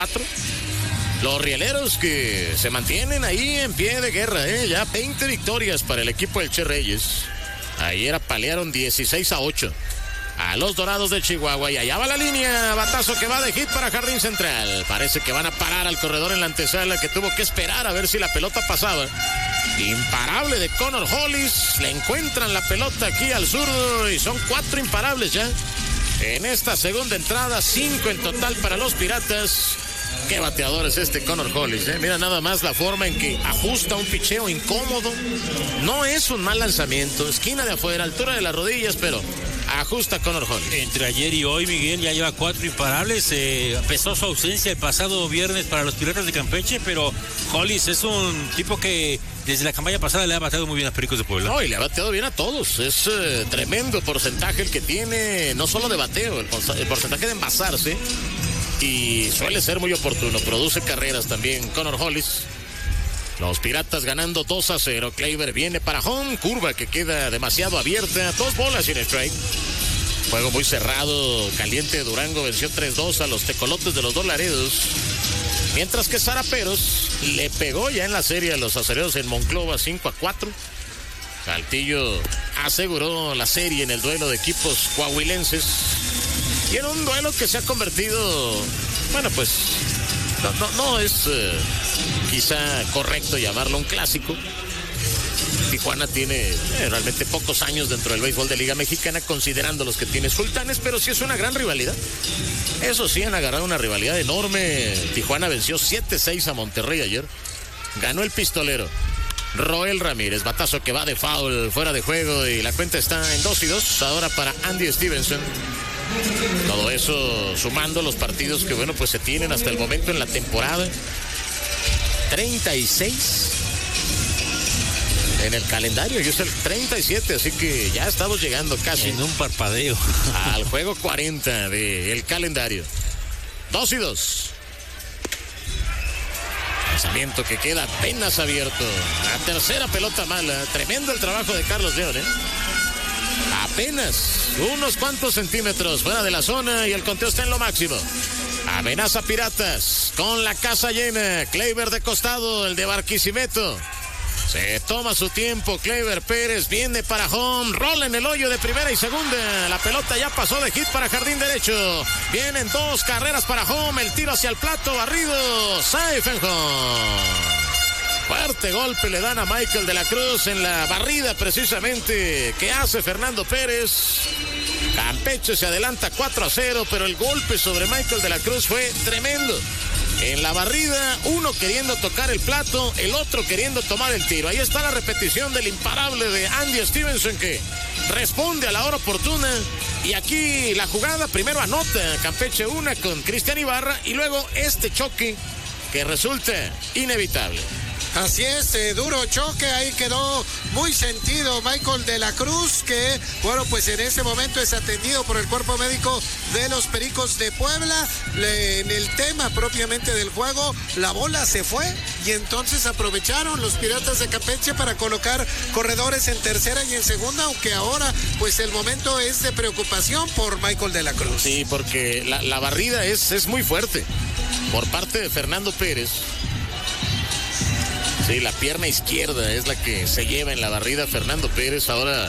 Los rieleros que se mantienen ahí en pie de guerra, ya 20 victorias para el equipo del Che Reyes. Ayer apalearon 16-8 a los Dorados de Chihuahua y allá va la línea, batazo que va de hit para Jardín Central. Parece que van a parar al corredor en la antesala, que tuvo que esperar a ver si la pelota pasaba. Imparable de Connor Hollis, le encuentran la pelota aquí al zurdo y son 4 imparables ya. En esta segunda entrada, 5 en total para los Piratas. Qué bateador es este Connor Hollis, Mira nada más la forma en que ajusta un picheo incómodo. No es un mal lanzamiento, esquina de afuera, altura de las rodillas, pero ajusta Connor Hollis. Entre ayer y hoy, Miguel ya lleva 4 imparables. Pesó su ausencia el pasado viernes para los Piratas de Campeche, pero Hollis es un tipo que desde la campaña pasada le ha bateado muy bien a Pericos de Puebla. No, y le ha bateado bien a todos. Es tremendo porcentaje el que tiene, no solo de bateo, el porcentaje de envasarse. Y suele ser muy oportuno, produce carreras también Connor Hollis. Los Piratas ganando 2-0. Gleyber viene para home, curva que queda demasiado abierta, 2 bolas sin strike. Juego muy cerrado, caliente. Durango venció 3-2 a los Tecolotes de los Dos Laredos. Mientras que Zaraperos le pegó ya en la serie a los Acereros en Monclova 5-4. Saltillo aseguró la serie en el duelo de equipos coahuilenses. Y en un duelo que se ha convertido, bueno, pues no es quizá correcto llamarlo un clásico. Tijuana tiene realmente pocos años dentro del béisbol de Liga Mexicana, considerando los que tiene Sultanes, pero sí es una gran rivalidad. Eso sí, han agarrado una rivalidad enorme. Tijuana venció 7-6 a Monterrey ayer. Ganó el pistolero Roel Ramírez, batazo que va de foul, fuera de juego, y la cuenta está en 2-2 ahora para Andy Stevenson. Todo eso sumando los partidos que, bueno, pues se tienen hasta el momento en la temporada. 36 en el calendario, y es el 37, así que ya estamos llegando casi en un parpadeo al juego 40 del calendario. 2-2. Lanzamiento que queda apenas abierto. La tercera pelota mala. Tremendo el trabajo de Carlos León, Apenas unos cuantos centímetros fuera de la zona y el conteo está en lo máximo. Amenaza Piratas con la casa llena. Gleyber de costado, el de Barquisimeto. Se toma su tiempo. Gleyber Pérez viene para home. Rola en el hoyo de primera y segunda. La pelota ya pasó de hit para jardín derecho. Vienen 2 carreras para home. El tiro hacia el plato, barrido. Safe en home. Fuerte golpe le dan a Michael de la Cruz en la barrida precisamente que hace Fernando Pérez. Campeche se adelanta 4-0, pero el golpe sobre Michael de la Cruz fue tremendo. En la barrida, uno queriendo tocar el plato, el otro queriendo tomar el tiro. Ahí está la repetición del imparable de Andy Stevenson, que responde a la hora oportuna. Y aquí la jugada, primero anota Campeche una con Cristian Ibarra y luego este choque que resulta inevitable. Así es, duro choque, ahí quedó muy sentido Michael de la Cruz, que, bueno, pues en ese momento es atendido por el cuerpo médico de los Pericos de Puebla. En el tema propiamente del juego, la bola se fue y entonces aprovecharon los Piratas de Campeche para colocar corredores en tercera y en segunda, aunque ahora, pues el momento es de preocupación por Michael de la Cruz. Sí, porque la barrida es muy fuerte por parte de Fernando Pérez. Sí, la pierna izquierda es la que se lleva en la barrida Fernando Pérez. Ahora,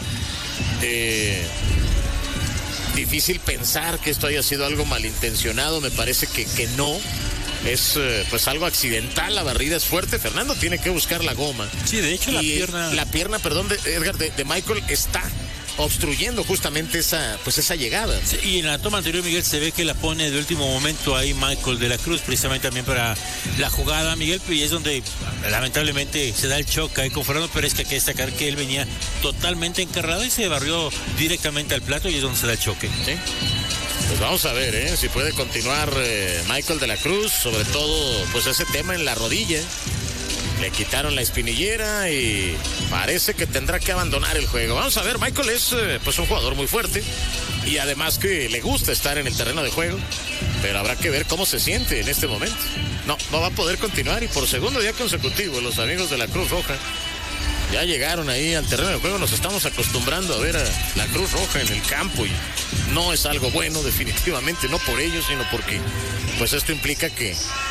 difícil pensar que esto haya sido algo malintencionado. Me parece que no. Es pues algo accidental. La barrida es fuerte. Fernando tiene que buscar la goma. Sí, de hecho la pierna, perdón, de Edgar, de Michael está obstruyendo justamente esa llegada. Sí, y en la toma anterior, Miguel, se ve que la pone de último momento ahí Michael de la Cruz, precisamente también para la jugada, Miguel, y es donde lamentablemente se da el choque ahí con Fernando Pérez, que hay que destacar que él venía totalmente encarrado y se barrió directamente al plato, y es donde se da el choque. Sí. Pues vamos a ver si puede continuar Michael de la Cruz, sobre todo pues ese tema en la rodilla. Le quitaron la espinillera y parece que tendrá que abandonar el juego. Vamos a ver, Michael es pues un jugador muy fuerte y además que le gusta estar en el terreno de juego, pero habrá que ver cómo se siente en este momento. No va a poder continuar, y por segundo día consecutivo los amigos de la Cruz Roja Ya llegaron ahí al terreno de juego, nos estamos acostumbrando a ver a la Cruz Roja en el campo y no es algo bueno definitivamente, no por ellos, sino porque pues esto implica que